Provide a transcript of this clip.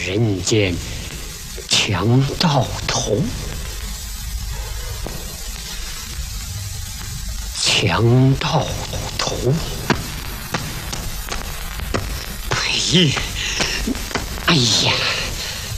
人间强盗头，强盗头。哎呀！